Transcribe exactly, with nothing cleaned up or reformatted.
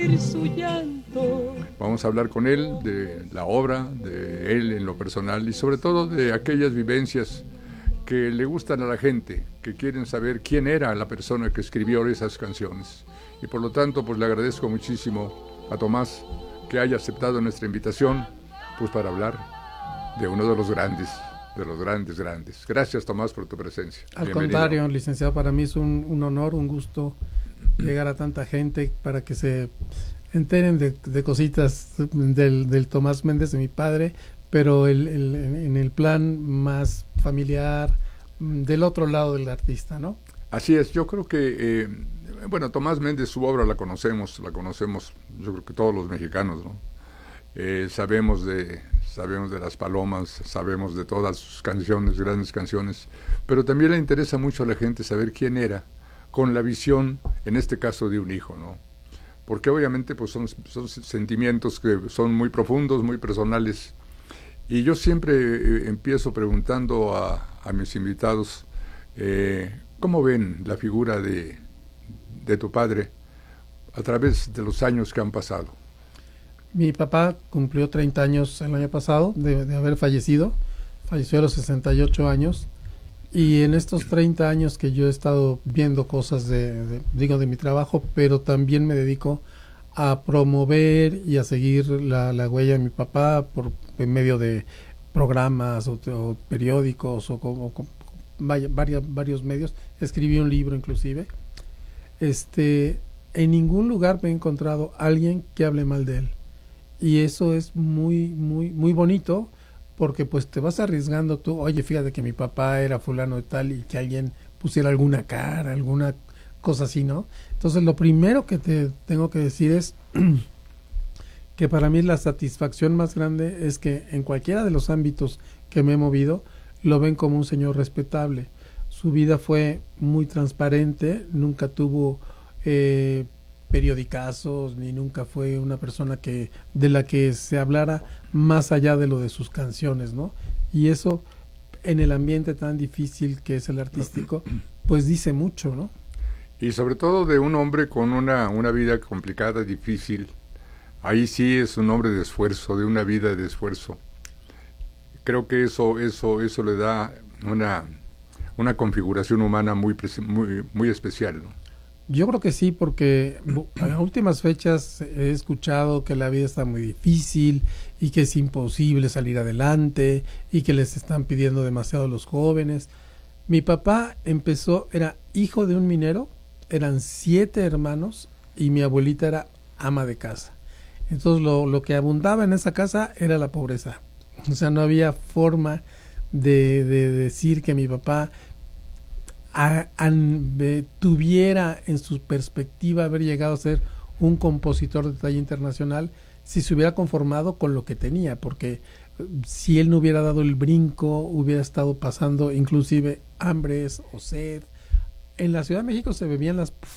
su llanto. Vamos a hablar con él de la obra, de él en lo personal y sobre todo de aquellas vivencias que le gustan a la gente, que quieren saber quién era la persona que escribió esas canciones. Y por lo tanto, pues le agradezco muchísimo a Tomás que haya aceptado nuestra invitación, pues para hablar de uno de los grandes, de los grandes, grandes. Gracias, Tomás, por tu presencia. Al Bienvenido. contrario, licenciado, para mí es un, un honor, un gusto llegar a tanta gente para que se enteren de, de cositas del, del Tomás Méndez, de mi padre, pero el, el, en el plan más familiar, del otro lado del artista, ¿no? Así es, yo creo que, eh, bueno, Tomás Méndez, su obra la conocemos, la conocemos, yo creo que todos los mexicanos, ¿no? Eh, sabemos de, sabemos de Las Palomas, sabemos de todas sus canciones, grandes canciones, pero también le interesa mucho a la gente saber quién era, con la visión, en este caso, de un hijo, ¿no? Porque obviamente pues son, son sentimientos que son muy profundos, muy personales, y yo siempre eh, empiezo preguntando a, a mis invitados, eh, ¿cómo ven la figura de, de tu padre a través de los años que han pasado? Mi papá cumplió treinta años el año pasado de, de haber fallecido, falleció a los sesenta y ocho años, y en estos treinta años que yo he estado viendo cosas de, de, digo, de mi trabajo, pero también me dedico a promover y a seguir la, la huella de mi papá por en medio de programas o, o periódicos o, o, o vaya, varios, varios medios. Escribí un libro inclusive. Este, en ningún lugar me he encontrado alguien que hable mal de él. Y eso es muy, muy, muy bonito, porque pues te vas arriesgando tú, oye, fíjate que mi papá era fulano de tal, y que alguien pusiera alguna cara, alguna cosa así, ¿no? Entonces lo primero que te tengo que decir es que para mí la satisfacción más grande es que en cualquiera de los ámbitos que me he movido, lo ven como un señor respetable. Su vida fue muy transparente, nunca tuvo eh, periodicazos, ni nunca fue una persona que de la que se hablara más allá de lo de sus canciones, ¿no? Y eso, en el ambiente tan difícil que es el artístico, pues dice mucho, ¿no? Y sobre todo de un hombre con una, una vida complicada, difícil. Ahí sí es un hombre de esfuerzo, de una vida de esfuerzo. Creo que eso, eso, eso le da una, una configuración humana muy, muy, muy especial, ¿no? Yo creo que sí, porque a últimas fechas he escuchado que la vida está muy difícil y que es imposible salir adelante y que les están pidiendo demasiado a los jóvenes. Mi papá empezó, era hijo de un minero, eran siete hermanos y mi abuelita era ama de casa. Entonces lo, lo que abundaba en esa casa era la pobreza. O sea, no había forma de, de decir que mi papá A, a, eh, tuviera en su perspectiva haber llegado a ser un compositor de talla internacional si se hubiera conformado con lo que tenía, porque si él no hubiera dado el brinco, hubiera estado pasando inclusive hambres o sed. En la Ciudad de México se bebían las